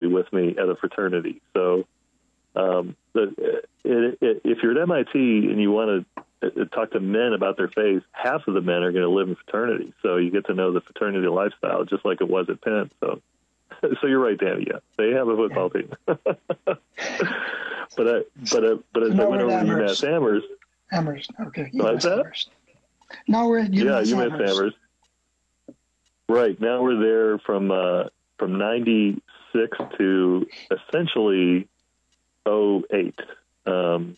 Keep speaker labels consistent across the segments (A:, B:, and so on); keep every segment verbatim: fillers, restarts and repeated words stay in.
A: with me at a fraternity. So um, the, it, it, if you're at M I T and you want to talk to men about their faith, half of the men are going to live in fraternity. So you get to know the fraternity lifestyle, just like it was at Penn. So, so you're right, Danny. Yeah, they have a football team. but I, but I, but as I went over to UMass Amherst,
B: Amherst, okay.
A: What's that?
B: Amherst. Now we're at UMass
A: yeah, UMass
B: Amherst.
A: Amherst. Right now we're there from uh, from ninety-six to essentially oh eight. Um,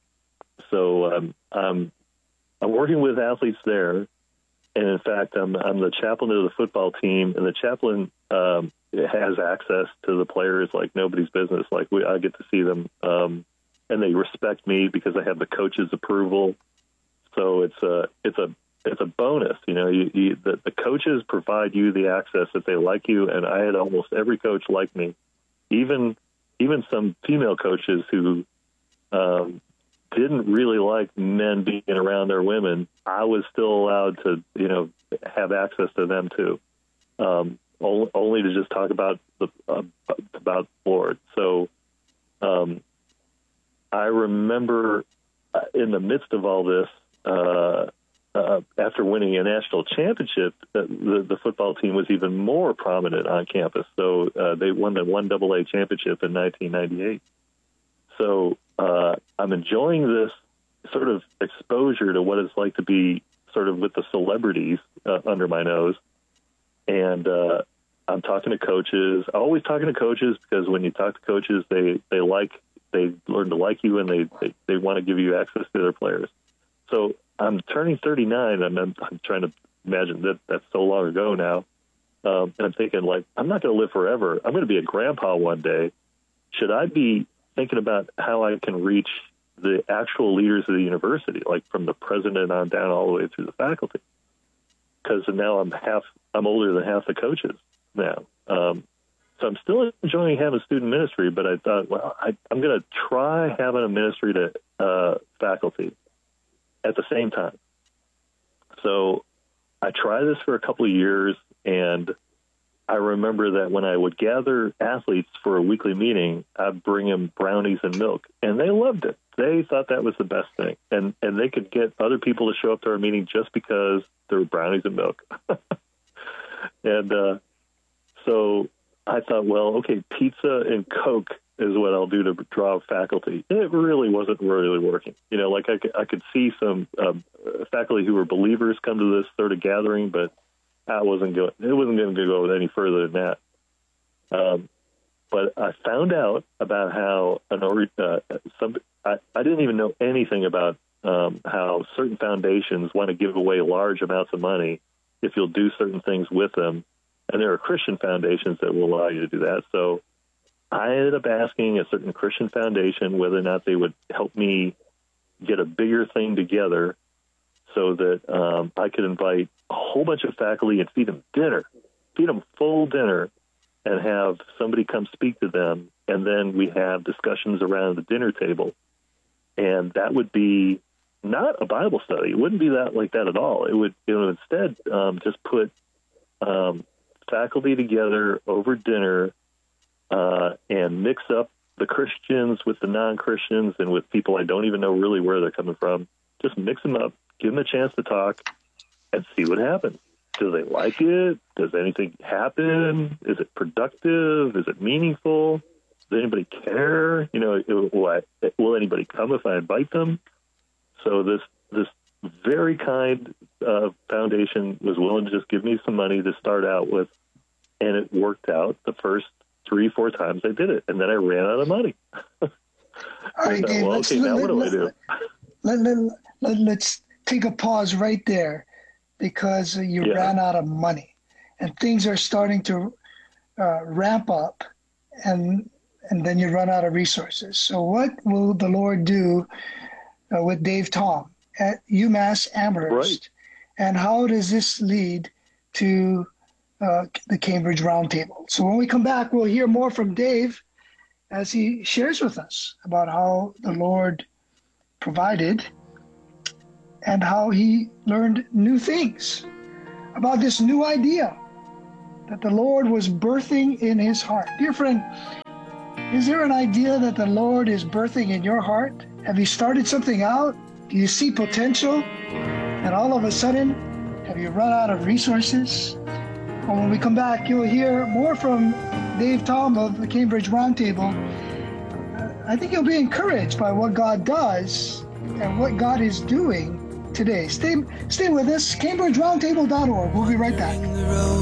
A: so um, I'm I'm working with athletes there, and in fact I'm I'm the chaplain of the football team, and the chaplain um, has access to the players like nobody's business. Like we, I get to see them, um, and they respect me because I have the coach's approval. So it's a it's a it's a bonus, you know. You, you, the, the coaches provide you the access if they like you, and I had almost every coach like me, even even some female coaches who um, didn't really like men being around their women. I was still allowed to, you know, have access to them too, um, only, only to just talk about the uh, about the Lord. So um, I remember in the midst of all this. Uh, uh, after winning a national championship, the, the, the football team was even more prominent on campus. So uh, they won the one double A championship in nineteen ninety-eight. So uh, I'm enjoying this sort of exposure to what it's like to be sort of with the celebrities uh, under my nose. And uh, I'm talking to coaches, always talking to coaches, because when you talk to coaches, they, they like, they learn to like you, and they, they, they want to give you access to their players. So I'm turning thirty-nine, and I'm, I'm trying to imagine that that's so long ago now. Um, and I'm thinking, like, I'm not going to live forever. I'm going to be a grandpa one day. Should I be thinking about how I can reach the actual leaders of the university, like from the president on down all the way through the faculty? Because now I'm half, I'm older than half the coaches now. Um, so I'm still enjoying having student ministry, but I thought, well, I, I'm going to try having a ministry to uh, faculty at the same time. So I tried this for a couple of years, and I remember that when I would gather athletes for a weekly meeting, I'd bring them brownies and milk, and they loved it. They thought that was the best thing, and and they could get other people to show up to our meeting just because there were brownies and milk. and uh, so I thought, well, okay, pizza and Coke is what I'll do to draw faculty. It really wasn't really working. You know, like I could, I could see some um, faculty who were believers come to this sort of gathering, but I wasn't going. It wasn't going to go any further than that. Um, but I found out about how an uh, some. I, I didn't even know anything about um, how certain foundations want to give away large amounts of money if you'll do certain things with them, and there are Christian foundations that will allow you to do that. So I ended up asking a certain Christian foundation whether or not they would help me get a bigger thing together so that um, I could invite a whole bunch of faculty and feed them dinner, feed them full dinner, and have somebody come speak to them. And then we have discussions around the dinner table. And that would be not a Bible study. It wouldn't be that like that at all. It would, it would instead um, just put um, faculty together over dinner uh, and mix up the Christians with the non-Christians and with people I don't even know really where they're coming from. Just mix them up, give them a chance to talk, and see what happens. Do they like it? Does anything happen? Is it productive? Is it meaningful? Does anybody care? You know, will, I, will anybody come if I invite them? So this this very kind uh, foundation was willing to just give me some money to start out with, and it worked out the first three, four times I did it, and then I ran out of money.
B: All right,
A: thought,
B: Dave,
A: well,
B: let's,
A: okay,
B: let,
A: now what do
B: let,
A: I do?
B: Let, let, let, let's take a pause right there, because you
A: Yeah.
B: ran out of money, and things are starting to uh, ramp up, and and then you run out of resources. So what will the Lord do uh, with Dave Tom at UMass Amherst,
A: Right.
B: and how does this lead to uh, the Cambridge Roundtable? So when we come back, we'll hear more from Dave as he shares with us about how the Lord provided and how he learned new things about this new idea that the Lord was birthing in his heart. Dear friend, Is there an idea that the Lord is birthing in your heart? Have you started something out? Do you see potential? And all of a sudden, have you run out of resources? Well, when we come back, you'll hear more from Dave Tom of the Cambridge Roundtable. I think you'll be encouraged by what God does and what God is doing today. Stay, stay with us, cambridge roundtable dot org. We'll be right back.